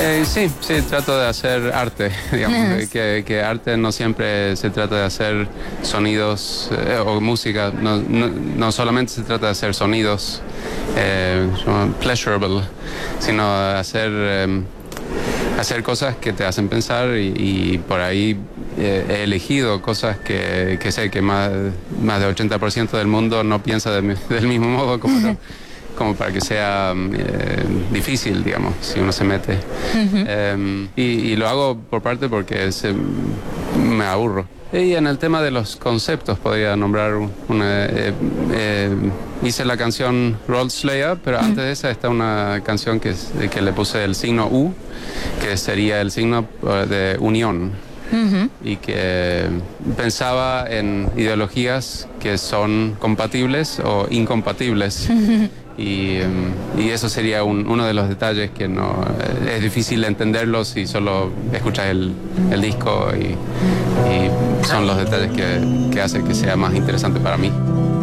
Sí, trato de hacer arte, digamos, que arte no siempre se trata de hacer sonidos o música, no solamente se trata de hacer sonidos pleasurable, sino hacer cosas que te hacen pensar y por ahí he elegido cosas que sé que más del 80% del mundo no piensa del mismo modo como para que sea difícil, digamos, si uno se mete. Y lo hago por parte porque me aburro. Y en el tema de los conceptos podría nombrar hice la canción Road Slayer, pero antes de esa está una canción que le puse el signo U, que sería el signo de unión. Y que pensaba en ideologías que son compatibles o incompatibles. Y eso sería uno de los detalles que no es difícil entenderlo si solo escuchas el disco y son los detalles que hace que sea más interesante para mí.